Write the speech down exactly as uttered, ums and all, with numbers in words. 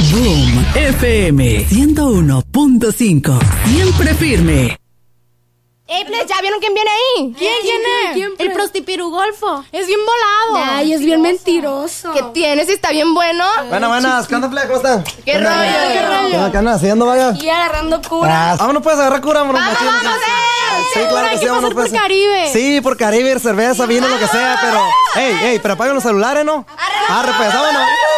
Boom F M ciento uno punto cinco. Siempre firme. ¡Ey, pues, ¿ya vieron quién viene ahí? ¿Quién, quién es? ¿Quién, el prostipirugolfo. Es bien volado. Ay, es bien mentiroso. ¿Qué tienes? ¿Está bien bueno? Buenas, buenas. ¿Qué onda, playa? ¿Cómo están? ¿Qué rollo? ¿Qué rollo? ¿Qué andas haciendo, vaya? Y agarrando cura. Ah, vámonos, pues, a agarrar cura, amor. ¡Vamos, vamos, eh! Sí, claro que sí, Hay que vámonos, pasar pues. por Caribe. Sí, por Caribe, cerveza, vino, lo que sea, pero... ¡Ey, ey! Pero apaguen los celulares, ¿no? Arre, pues, vámonos.